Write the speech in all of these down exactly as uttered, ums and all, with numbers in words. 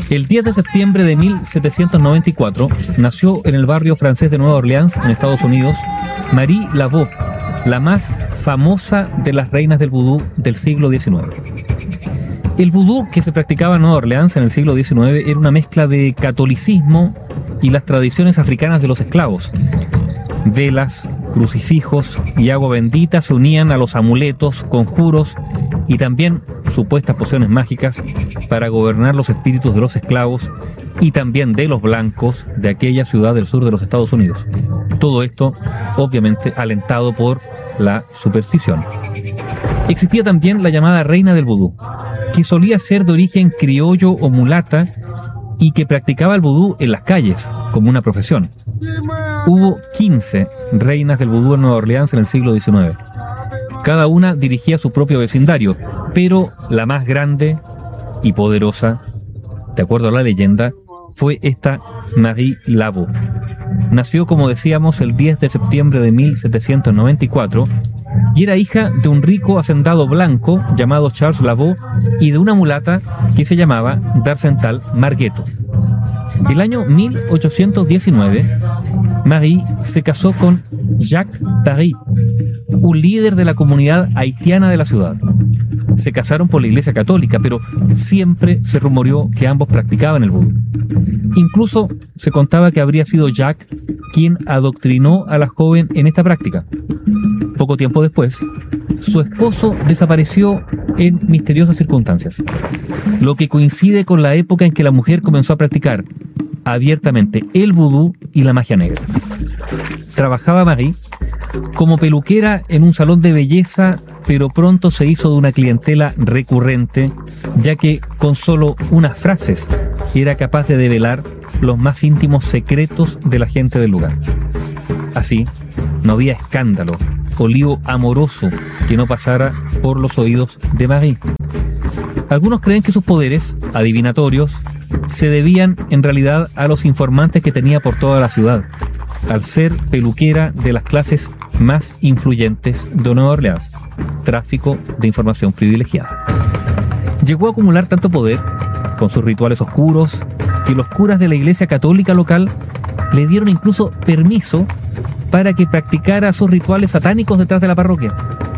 El diez de septiembre de mil setecientos noventa y cuatro nació en el barrio francés de Nueva Orleans, en Estados Unidos, Marie Laveau, la más famosa de las reinas del vudú del siglo diecinueve. El vudú que se practicaba en Nueva Orleans en el siglo diecinueve era una mezcla de catolicismo y las tradiciones africanas de los esclavos. Velas, crucifijos y agua bendita se unían a los amuletos, conjuros y también supuestas pociones mágicas para gobernar los espíritus de los esclavos y también de los blancos de aquella ciudad del sur de los Estados Unidos. Todo esto, obviamente, alentado por la superstición. Existía también la llamada reina del vudú, que solía ser de origen criollo o mulata y que practicaba el vudú en las calles, como una profesión. Hubo quince reinas del vudú en Nueva Orleans en el siglo diecinueve. Cada una dirigía su propio vecindario, pero la más grande y poderosa, de acuerdo a la leyenda, fue esta Marie Laveau. Nació, como decíamos, el diez de septiembre de mil setecientos noventa y cuatro y era hija de un rico hacendado blanco llamado Charles Laveau y de una mulata que se llamaba Darcental Margueto. El año mil ochocientos diecinueve, Marie se casó con Jacques Paris, un líder de la comunidad haitiana de la ciudad. Se casaron por la Iglesia Católica, pero siempre se rumoreó que ambos practicaban el vudú. Incluso se contaba que habría sido Jacques quien adoctrinó a la joven en esta práctica. Poco tiempo después, su esposo desapareció en misteriosas circunstancias, lo que coincide con la época en que la mujer comenzó a practicar abiertamente el vudú y la magia negra. Trabajaba Marie como peluquera en un salón de belleza, pero pronto se hizo de una clientela recurrente, ya que con solo unas frases era capaz de develar los más íntimos secretos de la gente del lugar. Así, no había escándalo o lío amoroso que no pasara por los oídos de Marie. Algunos creen que sus poderes adivinatorios se debían en realidad a los informantes que tenía por toda la ciudad, al ser peluquera de las clases más influyentes de Nueva Orleans, tráfico de información privilegiada. Llegó a acumular tanto poder, con sus rituales oscuros, que los curas de la iglesia católica local le dieron incluso permiso para que practicara sus rituales satánicos detrás de la parroquia.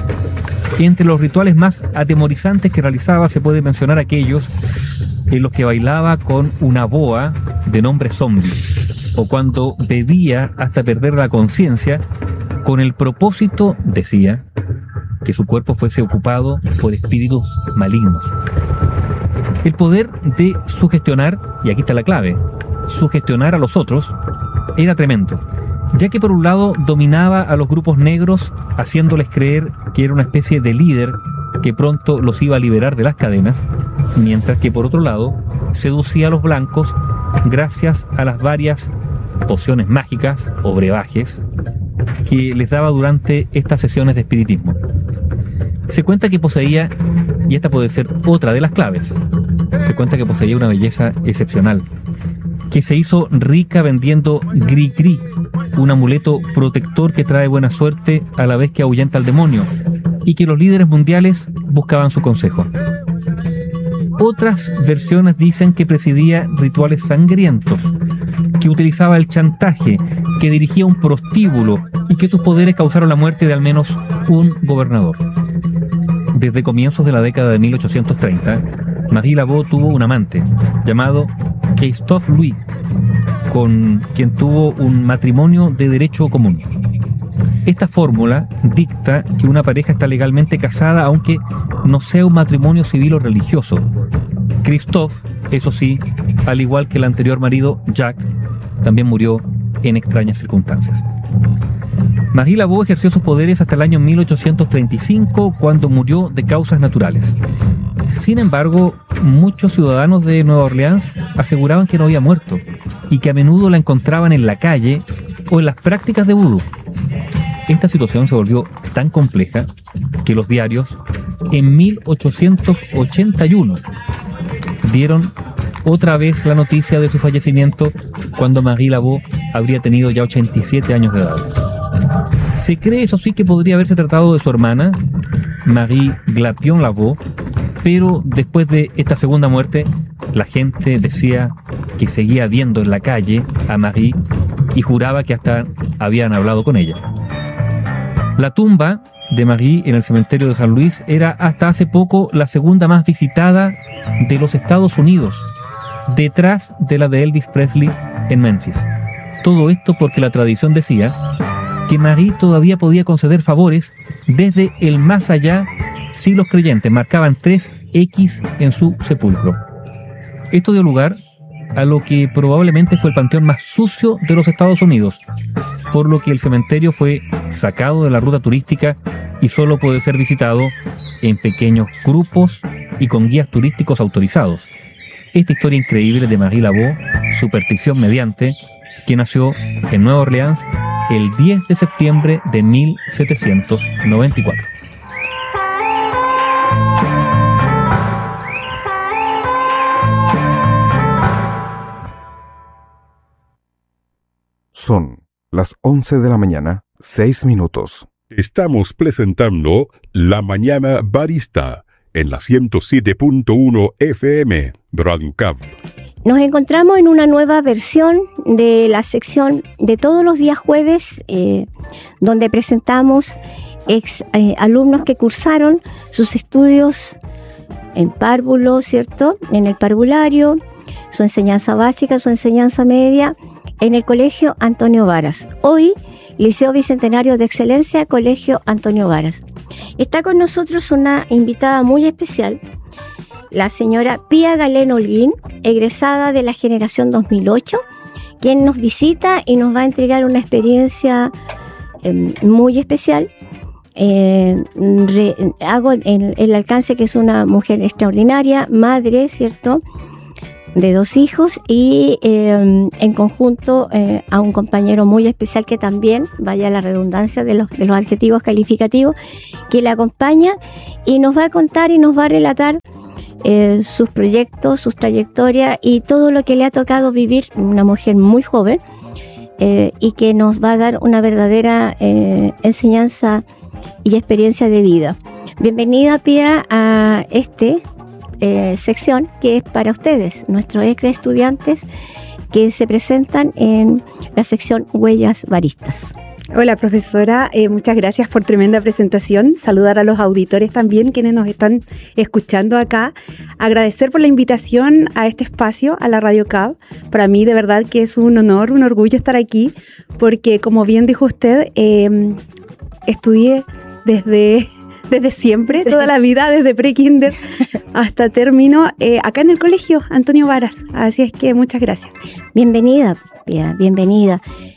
Entre los rituales más atemorizantes que realizaba se puede mencionar aquellos en los que bailaba con una boa de nombre zombie, o cuando bebía hasta perder la conciencia, con el propósito, decía, que su cuerpo fuese ocupado por espíritus malignos. El poder de sugestionar, y aquí está la clave, sugestionar a los otros, era tremendo, ya que por un lado dominaba a los grupos negros, haciéndoles creer que era una especie de líder que pronto los iba a liberar de las cadenas, mientras que por otro lado seducía a los blancos gracias a las varias pociones mágicas o brebajes que les daba durante estas sesiones de espiritismo. Se cuenta que poseía, y esta puede ser otra de las claves, se cuenta que poseía una belleza excepcional, que se hizo rica vendiendo gris-gris, un amuleto protector que trae buena suerte a la vez que ahuyenta al demonio, y que los líderes mundiales buscaban su consejo. Otras versiones dicen que presidía rituales sangrientos, que utilizaba el chantaje, que dirigía un prostíbulo y que sus poderes causaron la muerte de al menos un gobernador. Desde comienzos de la década de mil ochocientos treinta, Marie Laveau tuvo un amante llamado Christophe Louis, con quien tuvo un matrimonio de derecho común. Esta fórmula dicta que una pareja está legalmente casada aunque no sea un matrimonio civil o religioso. Christophe, eso sí, al igual que el anterior marido, Jacques, también murió en extrañas circunstancias. Marie Laveau ejerció sus poderes hasta el año mil ochocientos treinta y cinco, cuando murió de causas naturales. Sin embargo, muchos ciudadanos de Nueva Orleans aseguraban que no había muerto y que a menudo la encontraban en la calle o en las prácticas de vudú. Esta situación se volvió tan compleja que los diarios, en mil ochocientos ochenta y uno, dieron otra vez la noticia de su fallecimiento cuando Marie Laveau habría tenido ya ochenta y siete años de edad. Se cree, eso sí, que podría haberse tratado de su hermana, Marie Glapion Laveau, pero después de esta segunda muerte La gente decía que seguía viendo en la calle a Marie y juraba que hasta habían hablado con ella. La tumba de Marie en el cementerio de San Luis era hasta hace poco la segunda más visitada de los Estados Unidos, detrás de la de Elvis Presley en Memphis. Todo esto porque la tradición decía que Marie todavía podía conceder favores desde el más allá si los creyentes marcaban tres equis en su sepulcro. Esto dio lugar a lo que probablemente fue el panteón más sucio de los Estados Unidos, por lo que el cementerio fue sacado de la ruta turística y solo puede ser visitado en pequeños grupos y con guías turísticos autorizados. Esta historia increíble de Marie Laveau, superstición mediante, que nació en Nueva Orleans el diez de septiembre de mil setecientos noventa y cuatro. Son las once de la mañana, seis minutos. Estamos presentando La Mañana Barista en la ciento siete punto uno F M, Brancab. Nos encontramos en una nueva versión de la sección de todos los días jueves, eh, donde presentamos ex eh, alumnos que cursaron sus estudios en párvulo, ¿cierto? En el parvulario, su enseñanza básica, su enseñanza media, en el Colegio Antonio Varas. Hoy, Liceo Bicentenario de Excelencia, Colegio Antonio Varas. Está con nosotros una invitada muy especial, la señora Pía Galeno Holguín, egresada de la generación dos mil ocho, quien nos visita y nos va a entregar una experiencia eh, muy especial. Eh, re, hago el, el alcance que es una mujer extraordinaria, madre, ¿cierto?, de dos hijos y eh, en conjunto eh, a un compañero muy especial que también, vaya la redundancia de los, de los adjetivos calificativos, que la acompaña y nos va a contar y nos va a relatar eh, sus proyectos, sus trayectorias y todo lo que le ha tocado vivir, una mujer muy joven eh, y que nos va a dar una verdadera eh, enseñanza y experiencia de vida. Bienvenida, Pía, a este Eh, sección que es para ustedes, nuestros ex estudiantes que se presentan en la sección Huellas Baristas. Hola, profesora, eh, muchas gracias por tremenda presentación. Saludar a los auditores también quienes nos están escuchando acá. Agradecer por la invitación a este espacio, a la Radio C A B. Para mí de verdad que es un honor, un orgullo estar aquí, porque como bien dijo usted, eh, estudié desde... desde siempre, toda la vida, desde pre-kinder hasta término, eh, acá en el Colegio Antonio Varas. Así es que muchas gracias. Bienvenida, Pía, bienvenida.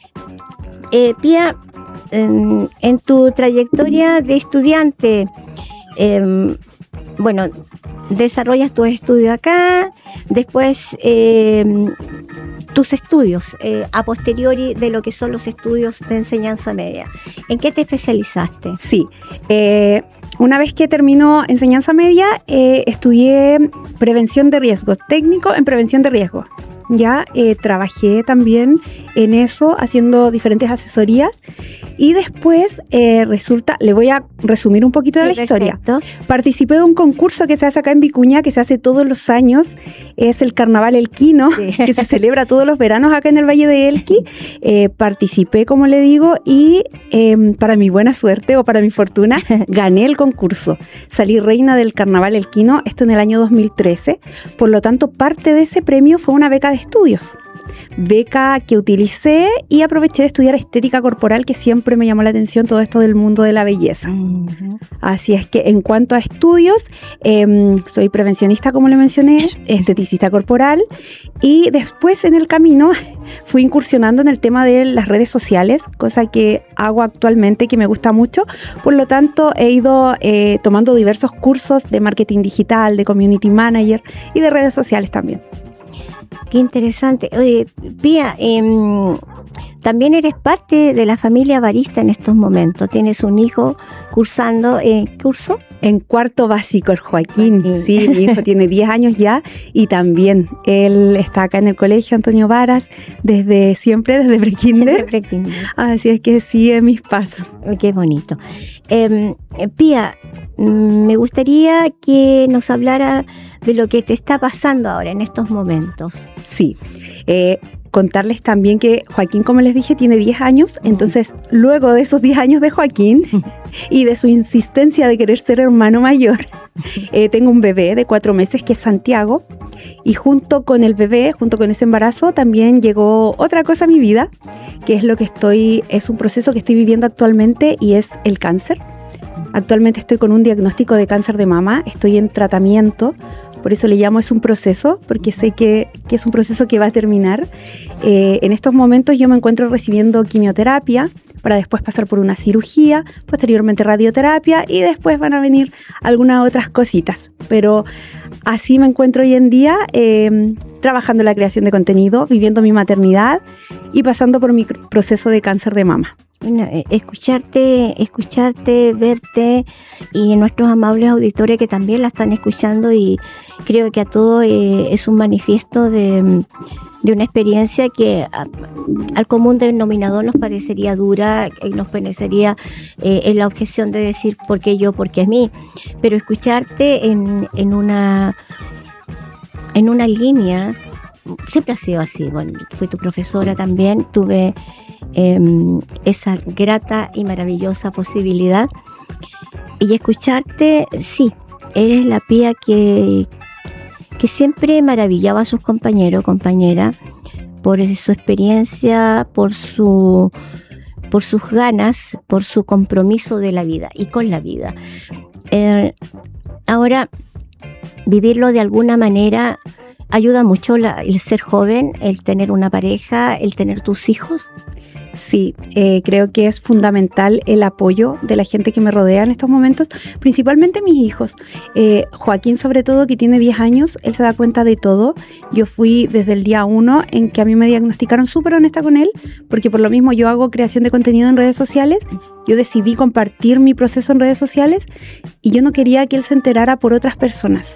Eh, Pía, en, en tu trayectoria de estudiante, eh, bueno, desarrollas tu estudio acá, después eh, tus estudios, eh, a posteriori de lo que son los estudios de enseñanza media. ¿En qué te especializaste? Sí, eh, una vez que terminó enseñanza media, eh, estudié prevención de riesgos, técnico en prevención de riesgos. Ya eh, trabajé también en eso, haciendo diferentes asesorías. Y después eh, resulta, le voy a resumir un poquito de sí, la historia. Perfecto. Participé de un concurso que se hace acá en Vicuña, que se hace todos los años. Es el Carnaval Elquino, sí, que se celebra todos los veranos acá en el Valle de Elqui. Eh, participé, como le digo, y eh, para mi buena suerte o para mi fortuna, gané el concurso. Salí reina del Carnaval Elquino, esto en el año dos mil trece. Por lo tanto, parte de ese premio fue una beca de estudios. Beca que utilicé y aproveché de estudiar estética corporal, que siempre me llamó la atención todo esto del mundo de la belleza. Uh-huh. Así es que en cuanto a estudios, eh, soy prevencionista, como le mencioné, esteticista corporal, y después en el camino fui incursionando en el tema de las redes sociales, cosa que hago actualmente, que me gusta mucho. Por lo tanto, he ido eh, tomando diversos cursos de marketing digital, de community manager y de redes sociales también. Qué interesante. Oye, Pía, eh, también eres parte de la familia barista en estos momentos. Tienes un hijo cursando, eh, ¿curso? En cuarto básico, el Joaquín. Joaquín. Sí, mi hijo tiene diez años ya y también él está acá en el colegio Antonio Varas desde siempre, desde prekinder. Así es que sigue mis pasos. Qué bonito. Eh, Pía, me gustaría que nos hablara de lo que te está pasando ahora en estos momentos. Sí. Eh, contarles también que Joaquín, como les dije, tiene diez años, entonces luego de esos diez años de Joaquín y de su insistencia de querer ser hermano mayor, eh, tengo un bebé de cuatro meses que es Santiago, y junto con el bebé, junto con ese embarazo, también llegó otra cosa a mi vida, que es lo que estoy, es un proceso que estoy viviendo actualmente y es el cáncer. Actualmente estoy con un diagnóstico de cáncer de mama, estoy en tratamiento. Por eso le llamo es un proceso, porque sé que, que es un proceso que va a terminar. Eh, en estos momentos yo me encuentro recibiendo quimioterapia para después pasar por una cirugía, posteriormente radioterapia y después van a venir algunas otras cositas. Pero así me encuentro hoy en día eh, trabajando en la creación de contenido, viviendo mi maternidad y pasando por mi proceso de cáncer de mama. Bueno, escucharte, escucharte, verte y nuestros amables auditores que también la están escuchando, y creo que a todos eh, es un manifiesto de, de una experiencia que a, al común denominador nos parecería dura, y nos parecería eh, en la objeción de decir por qué yo, por qué a mí, pero escucharte en, en una en una línea. Siempre ha sido así. Bueno, fui tu profesora también, tuve eh, esa grata y maravillosa posibilidad. Y escucharte, sí, eres la Pía que, que siempre maravillaba a sus compañeros, compañeras, por su experiencia, por su por sus ganas, por su compromiso de la vida y con la vida. Eh, ahora, vivirlo de alguna manera ayuda mucho la, el ser joven, el tener una pareja, el tener tus hijos. Sí, eh, creo que es fundamental el apoyo de la gente que me rodea en estos momentos, principalmente mis hijos. Eh, Joaquín, sobre todo, que tiene diez años, él se da cuenta de todo. Yo fui desde el día uno en que a mí me diagnosticaron, súper honesta con él, porque por lo mismo yo hago creación de contenido en redes sociales. Yo decidí compartir mi proceso en redes sociales y yo no quería que él se enterara por otras personas.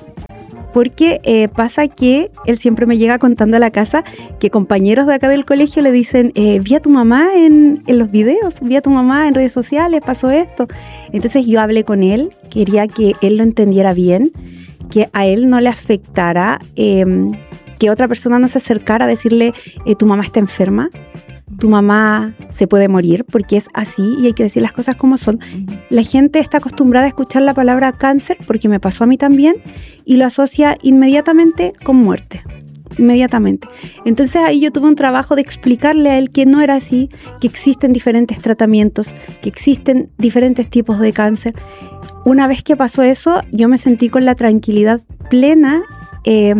Porque eh, pasa que él siempre me llega contando a la casa que compañeros de acá del colegio le dicen, eh, vi a tu mamá en, en los videos, vi a tu mamá en redes sociales, pasó esto. Entonces yo hablé con él, quería que él lo entendiera bien, que a él no le afectara, eh, que otra persona no se acercara a decirle, eh, tu mamá está enferma, tu mamá se puede morir, porque es así y hay que decir las cosas como son. La gente está acostumbrada a escuchar la palabra cáncer, porque me pasó a mí también, y lo asocia inmediatamente con muerte, inmediatamente. Entonces ahí yo tuve un trabajo de explicarle a él que no era así, que existen diferentes tratamientos, que existen diferentes tipos de cáncer. Una vez que pasó eso, yo me sentí con la tranquilidad plena eh,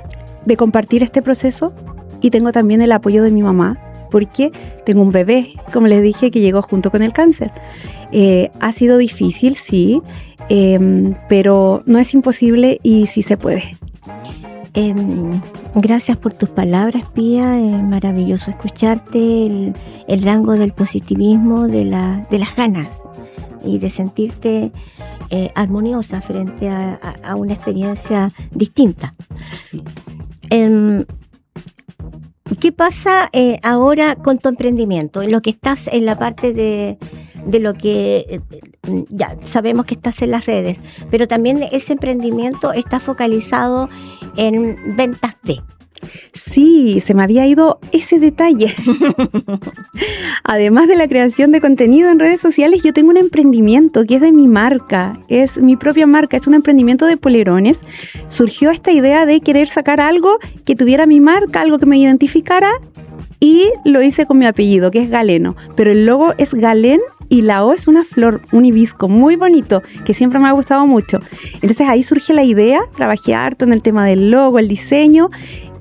de compartir este proceso, y tengo también el apoyo de mi mamá, porque tengo un bebé, como les dije, que llegó junto con el cáncer. Eh, ha sido difícil, sí, eh, pero no es imposible y sí se puede. Eh, gracias por tus palabras, Pía. Es maravilloso escucharte, el, el rango del positivismo, de, la, de las ganas y de sentirte eh, armoniosa frente a, a, a una experiencia distinta. Eh, ¿Qué pasa eh, ahora con tu emprendimiento? En lo que estás en la parte de, de lo que eh, ya sabemos que estás en las redes, pero también ese emprendimiento está focalizado en ventas de. Sí, se me había ido ese detalle. Además de la creación de contenido en redes sociales, yo tengo un emprendimiento que es de mi marca, es mi propia marca, es un emprendimiento de polerones. Surgió esta idea de querer sacar algo que tuviera mi marca, algo que me identificara, y lo hice con mi apellido, que es Galeno, pero el logo es Galén y la O es una flor, un hibisco muy bonito, que siempre me ha gustado mucho. Entonces ahí surge la idea, trabajé harto en el tema del logo, el diseño,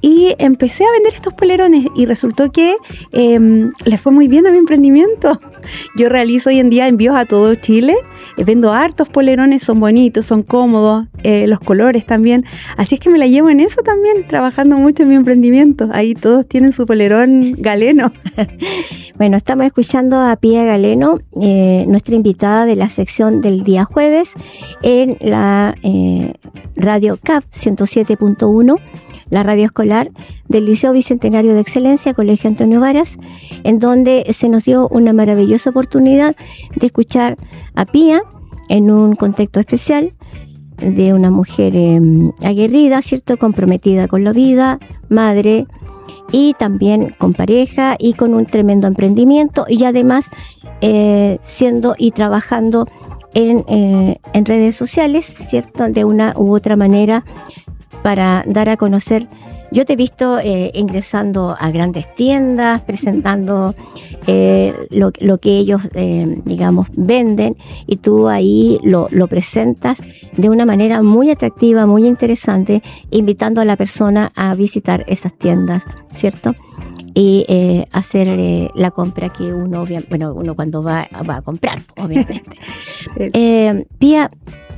y empecé a vender estos polerones y resultó que eh, les fue muy bien a mi emprendimiento. Yo realizo hoy en día envíos a todo Chile, eh, vendo hartos polerones, son bonitos, son cómodos, eh, los colores también, así es que me la llevo en eso también, trabajando mucho en mi emprendimiento. Ahí todos tienen su polerón galeno. Bueno, estamos escuchando a Pía Galeno, eh, nuestra invitada de la sección del día jueves en la eh, radio C A P ciento siete punto uno, la radio escolar del Liceo Bicentenario de Excelencia, Colegio Antonio Varas, en donde se nos dio una maravillosa oportunidad de escuchar a Pía en un contexto especial de una mujer eh, aguerrida, ¿cierto?, comprometida con la vida, madre, y también con pareja y con un tremendo emprendimiento, y además eh, siendo y trabajando en, eh, en redes sociales, ¿cierto?, de una u otra manera para dar a conocer. Yo te he visto eh, ingresando a grandes tiendas, presentando eh, lo, lo que ellos, eh, digamos, venden, y tú ahí lo, lo presentas de una manera muy atractiva, muy interesante, invitando a la persona a visitar esas tiendas, ¿cierto? Y eh, hacer eh, la compra que uno, bueno, uno cuando va, va a comprar, obviamente. eh, Pía,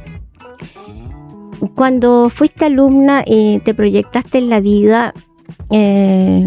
cuando fuiste alumna y te proyectaste en la vida, eh,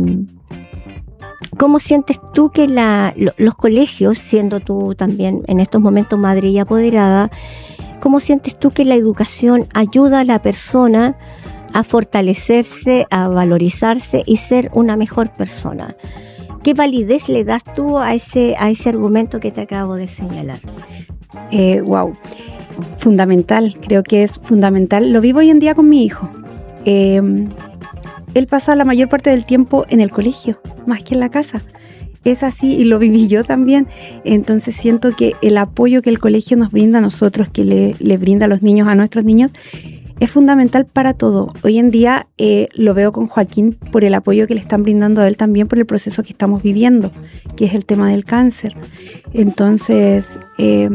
¿cómo sientes tú que la, lo, los colegios, siendo tú también en estos momentos madre y apoderada, cómo sientes tú que la educación ayuda a la persona a fortalecerse, a valorizarse y ser una mejor persona? ¿Qué validez le das tú a ese, a ese argumento que te acabo de señalar? Eh, wow. Fundamental, creo que es fundamental. Lo vivo hoy en día con mi hijo. Eh, él pasa la mayor parte del tiempo en el colegio, más que en la casa. Es así y lo viví yo también. Entonces siento que el apoyo que el colegio nos brinda a nosotros, que le, le brinda a los niños, a nuestros niños, es fundamental para todo. Hoy en día eh, lo veo con Joaquín por el apoyo que le están brindando a él también por el proceso que estamos viviendo, que es el tema del cáncer. Entonces, eh,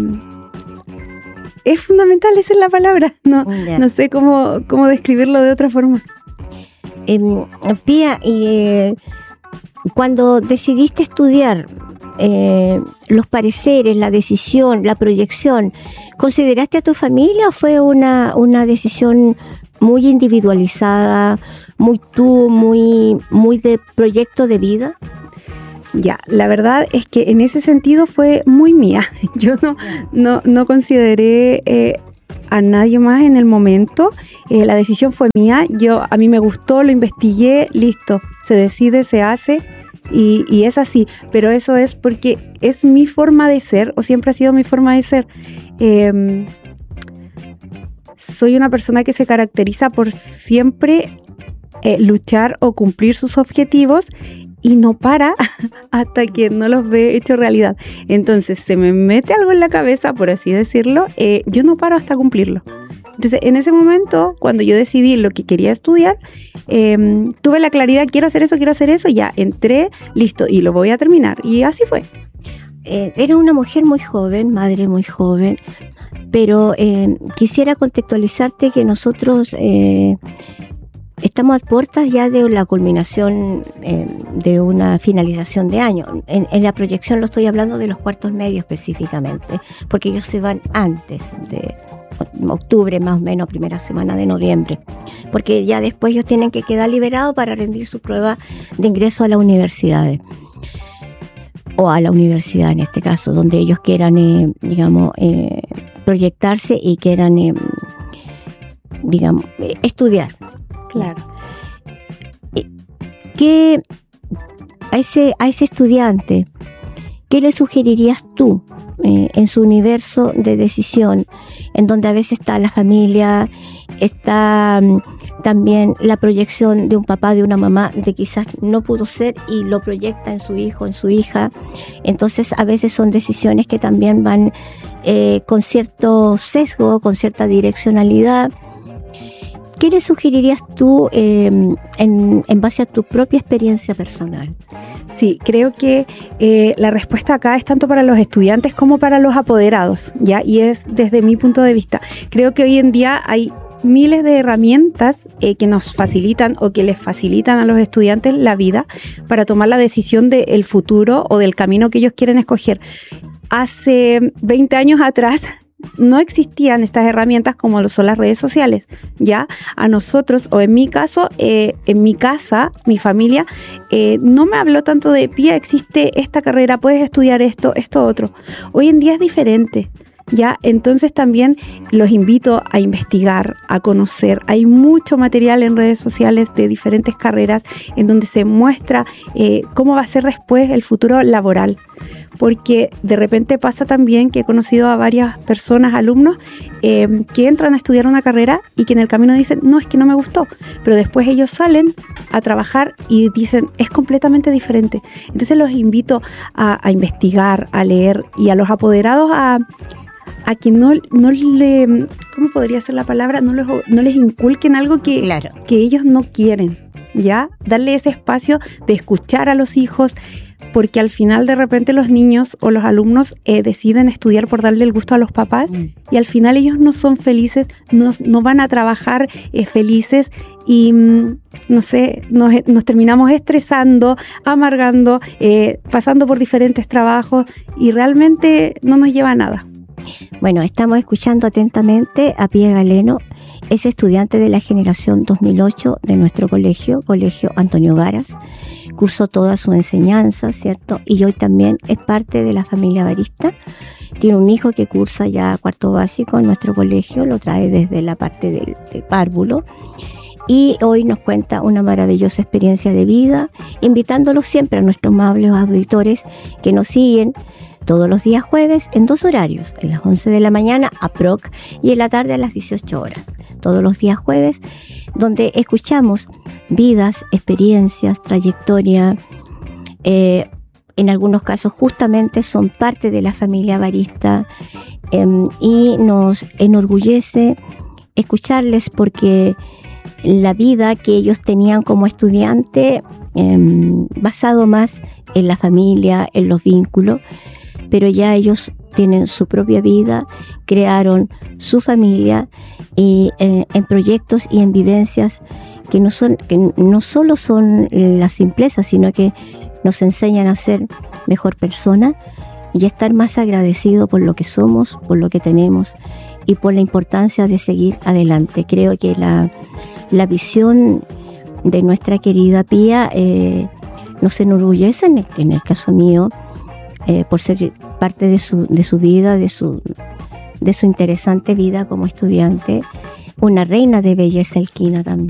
es fundamental, esa es la palabra. No, yeah. no sé cómo, cómo describirlo de otra forma. Eh, Pía, eh, cuando decidiste estudiar, eh, los pareceres, la decisión, la proyección, ¿consideraste a tu familia o fue una, una decisión muy individualizada, muy tú, muy, muy de proyecto de vida? Ya, la verdad es que en ese sentido fue muy mía. Yo no, no, no consideré eh, a nadie más en el momento. Eh, la decisión fue mía. Yo, a mí me gustó, lo investigué, listo. Se decide, se hace y, y es así. Pero eso es porque es mi forma de ser, o siempre ha sido mi forma de ser. Eh, soy una persona que se caracteriza por siempre eh, luchar o cumplir sus objetivos, y no para hasta que no los ve hecho realidad. Entonces se me mete algo en la cabeza, por así decirlo, eh, yo no paro hasta cumplirlo. Entonces en ese momento, cuando yo decidí lo que quería estudiar, eh, tuve la claridad, quiero hacer eso, quiero hacer eso, ya entré, listo, y lo voy a terminar. Y así fue. Eh, era una mujer muy joven, madre muy joven, pero eh, quisiera contextualizarte que nosotros eh, estamos a puertas ya de la culminación eh, de una finalización de año. En, en la proyección lo estoy hablando de los cuartos medios específicamente, porque ellos se van antes de octubre, más o menos, primera semana de noviembre, porque ya después ellos tienen que quedar liberados para rendir su prueba de ingreso a las universidades, o a la universidad en este caso, donde ellos quieran, eh, digamos, eh, proyectarse y quieran, eh, digamos, eh, estudiar. Claro. ¿Qué a ese a ese estudiante, qué le sugerirías tú eh, en su universo de decisión, en donde a veces está la familia, está um, también la proyección de un papá, de una mamá, de quizás no pudo ser y lo proyecta en su hijo, en su hija? Entonces a veces son decisiones que también van eh, con cierto sesgo, con cierta direccionalidad. ¿Qué le sugerirías tú eh, en, en base a tu propia experiencia personal? Sí, creo que eh, la respuesta acá es tanto para los estudiantes como para los apoderados, ¿ya? Y es desde mi punto de vista. Creo que hoy en día hay miles de herramientas eh, que nos facilitan o que les facilitan a los estudiantes la vida para tomar la decisión del futuro o del camino que ellos quieren escoger. Hace veinte años atrás no existían estas herramientas como lo son las redes sociales. Ya a nosotros, o en mi caso, eh, en mi casa, mi familia, eh, no me habló tanto de, Pía, existe esta carrera, puedes estudiar esto, esto otro. Hoy en día es diferente. Ya, entonces también los invito a investigar, a conocer. Hay mucho material en redes sociales de diferentes carreras en donde se muestra eh, cómo va a ser después el futuro laboral. Porque de repente pasa también que he conocido a varias personas, alumnos, eh, que entran a estudiar una carrera y que en el camino dicen, no, es que no me gustó. Pero después ellos salen a trabajar y dicen, es completamente diferente. Entonces los invito a, a investigar, a leer, y a los apoderados a... a que no, no le, ¿cómo podría ser la palabra? No les, no les inculquen algo que, claro. que ellos no quieren, ¿ya? Darle ese espacio de escuchar a los hijos, porque al final de repente los niños o los alumnos eh, deciden estudiar por darle el gusto a los papás, mm. y al final ellos no son felices, no, no van a trabajar eh, felices, y no sé, nos, nos terminamos estresando, amargando, eh, pasando por diferentes trabajos, y realmente no nos lleva a nada. Bueno, estamos escuchando atentamente a Pía Galeno, es estudiante de la generación dos mil ocho de nuestro colegio, Colegio Antonio Varas, cursó toda su enseñanza, ¿cierto? Y hoy también es parte de la familia barista, tiene un hijo que cursa ya cuarto básico en nuestro colegio, lo trae desde la parte del, del párvulo, y hoy nos cuenta una maravillosa experiencia de vida, invitándolos siempre a nuestros amables auditores que nos siguen todos los días jueves en dos horarios, en las once de la mañana a P R O C y en la tarde a las dieciocho horas. Todos los días jueves, donde escuchamos vidas, experiencias, trayectoria, eh, en algunos casos justamente son parte de la familia barista, eh, y nos enorgullece escucharles porque la vida que ellos tenían como estudiante, eh, basado más en la familia, en los vínculos, pero ya ellos tienen su propia vida, crearon su familia y eh, en proyectos y en vivencias que no son, que no solo son la simpleza, sino que nos enseñan a ser mejor persona y a estar más agradecidos por lo que somos, por lo que tenemos y por la importancia de seguir adelante. Creo que la, la visión de nuestra querida Pía eh, nos enorgullece, en el, en el caso mío, Eh, por ser parte de su de su vida, de su de su interesante vida como estudiante, una reina de belleza alquina también.